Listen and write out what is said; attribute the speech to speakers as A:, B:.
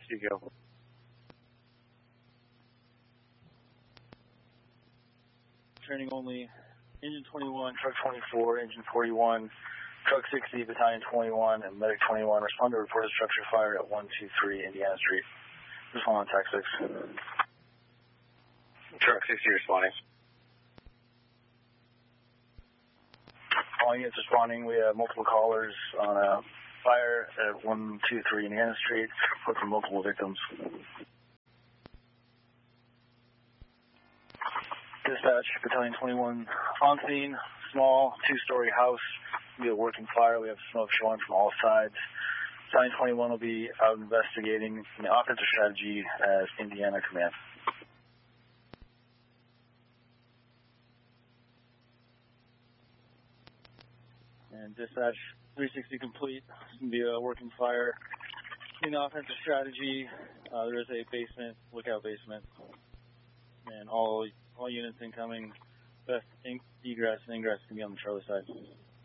A: 360, go.
B: Training only, Engine 21, Truck 24, Engine 41, Truck 60, Battalion 21, and Medic 21. Respond to reported structure fire at 123 Indiana Street. Respond on TAC 6.
A: Truck 60 responding.
B: All units responding. We have multiple callers on a fire at 123 Indiana Street with multiple victims. Dispatch, Battalion 21 on scene, small, two-story house. It'll be a working fire. We have smoke showing from all sides. Battalion 21 will be out investigating the offensive strategy as Indiana Command. And dispatch, 360 complete. It's going to be a working fire. In the offensive strategy, there is a basement, lookout basement. And all units incoming, best egress and ingress can be on the Charlie side.